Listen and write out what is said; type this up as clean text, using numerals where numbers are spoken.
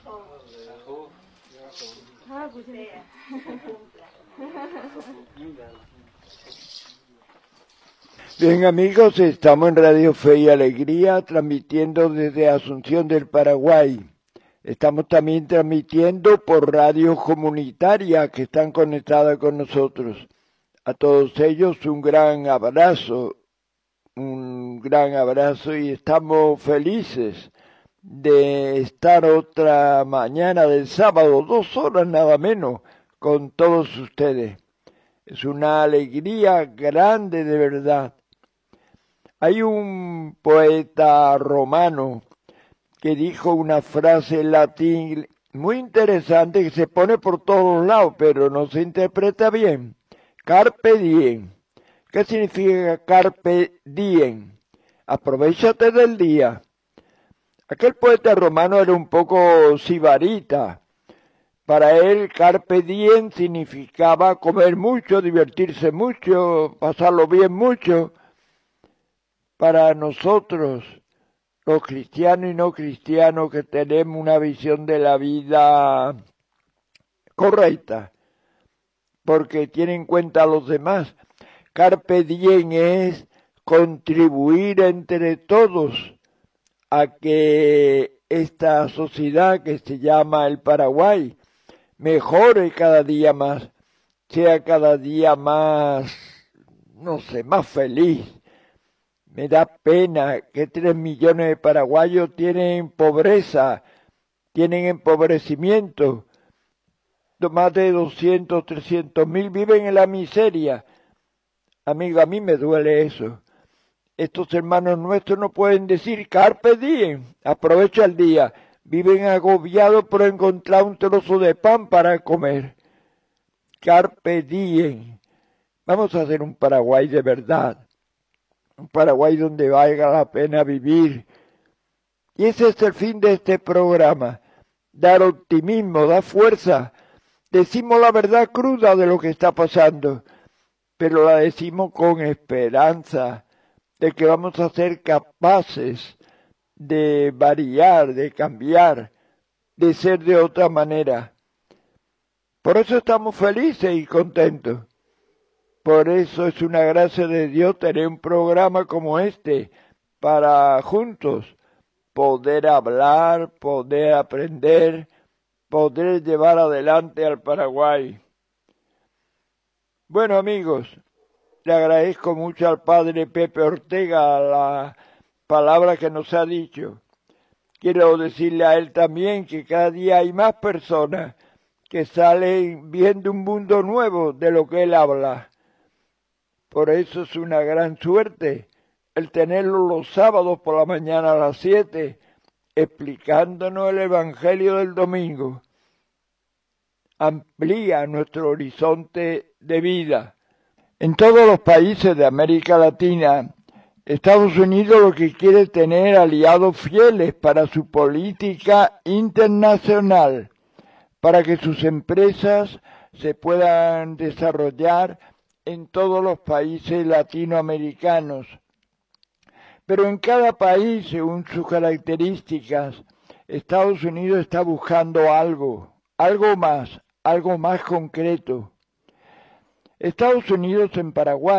Bien amigos, estamos en Radio Fe y Alegría, transmitiendo desde Asunción del Paraguay. Estamos también transmitiendo por radio comunitaria que están conectadas con nosotros. A todos ellos un gran abrazo y estamos felices de estar otra mañana del sábado, 2 horas nada menos, con todos ustedes. Es una alegría grande de verdad. Hay un poeta romano que dijo una frase en latín muy interesante que se pone por todos lados, pero no se interpreta bien. Carpe diem. ¿Qué significa carpe diem? Aprovéchate del día. Aquel poeta romano era un poco sibarita. Para él, carpe diem significaba comer mucho, divertirse mucho, pasarlo bien mucho. Para nosotros, los cristianos y no cristianos que tenemos una visión de la vida correcta, porque tiene en cuenta a los demás, carpe diem es contribuir entre todos a que esta sociedad que se llama el Paraguay mejore cada día más, sea cada día más, más feliz. Me da pena que 3 millones de paraguayos tienen pobreza, tienen empobrecimiento. Más de 200, 300 mil viven en la miseria. Amigo, a mí me duele eso. Estos hermanos nuestros no pueden decir carpe diem, aprovecha el día. Viven agobiados por encontrar un trozo de pan para comer. Carpe diem. Vamos a hacer un Paraguay de verdad. Un Paraguay donde valga la pena vivir. Y ese es el fin de este programa. Dar optimismo, dar fuerza. Decimos la verdad cruda de lo que está pasando, pero la decimos con esperanza de que vamos a ser capaces de variar, de cambiar, de ser de otra manera. Por eso estamos felices y contentos. Por eso es una gracia de Dios tener un programa como este para juntos poder hablar, poder aprender, poder llevar adelante al Paraguay. Bueno amigos, le agradezco mucho al padre Pepe Ortega la palabra que nos ha dicho. Quiero decirle a él también que cada día hay más personas que salen viendo un mundo nuevo de lo que él habla. Por eso es una gran suerte el tenerlo los sábados por la mañana a las 7, explicándonos el Evangelio del domingo. Amplía nuestro horizonte de vida. En todos los países de América Latina, Estados Unidos lo que quiere es tener aliados fieles para su política internacional, para que sus empresas se puedan desarrollar en todos los países latinoamericanos. Pero en cada país, según sus características, Estados Unidos está buscando algo más concreto. Estados Unidos en Paraguay